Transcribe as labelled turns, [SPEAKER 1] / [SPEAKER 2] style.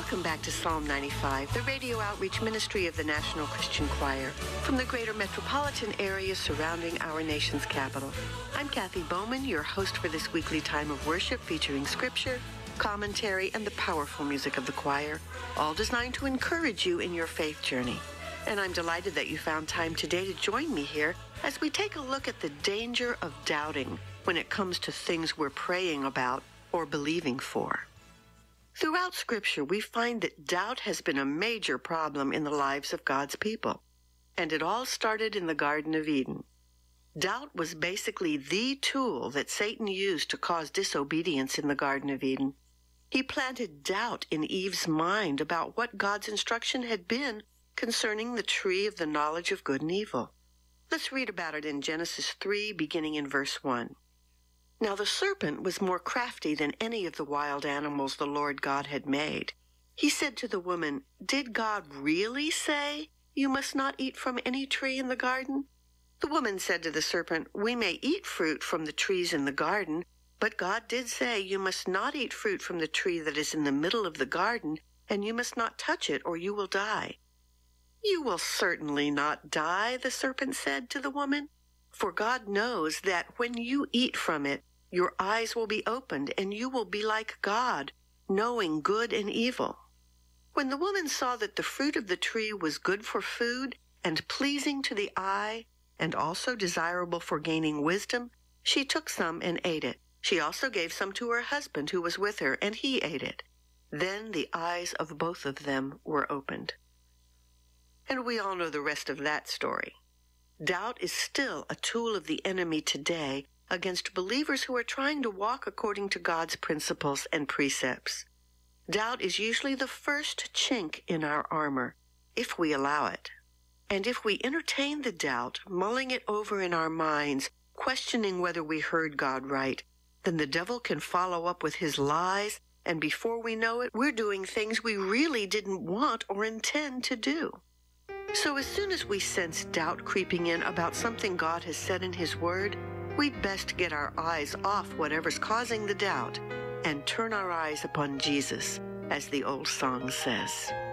[SPEAKER 1] Welcome back to Psalm 95, the radio outreach ministry of the National Christian Choir from the greater metropolitan area surrounding our nation's capital. I'm Kathy Bowman, your host for this weekly time of worship featuring scripture, commentary, and the powerful music of the choir, all designed to encourage you in your faith journey. And I'm delighted that you found time today to join me here as we take a look at the danger of doubting when it comes to things we're praying about or believing for. Throughout Scripture, we find that doubt has been a major problem in the lives of God's people, and it all started in the Garden of Eden. Doubt was basically the tool that Satan used to cause disobedience in the Garden of Eden. He planted doubt in Eve's mind about what God's instruction had been concerning the tree of the knowledge of good and evil. Let's read about it in Genesis 3, beginning in verse 1. Now the serpent was more crafty than any of the wild animals the Lord God had made. He said to the woman, "Did God really say, 'You must not eat from any tree in the garden'?" The woman said to the serpent, "We may eat fruit from the trees in the garden, but God did say, 'You must not eat fruit from the tree that is in the middle of the garden, and you must not touch it, or you will die.'" "You will certainly not die," the serpent said to the woman, "for God knows that when you eat from it, your eyes will be opened, and you will be like God, knowing good and evil." When the woman saw that the fruit of the tree was good for food and pleasing to the eye, and also desirable for gaining wisdom, she took some and ate it. She also gave some to her husband who was with her, and he ate it. Then the eyes of both of them were opened. And we all know the rest of that story. Doubt is still a tool of the enemy today against believers who are trying to walk according to God's principles and precepts. Doubt is usually the first chink in our armor, if we allow it. And if we entertain the doubt, mulling it over in our minds, questioning whether we heard God right, then the devil can follow up with his lies, and before we know it, we're doing things we really didn't want or intend to do. So as soon as we sense doubt creeping in about something God has said in His Word, we'd best get our eyes off whatever's causing the doubt and turn our eyes upon Jesus, as the old song says.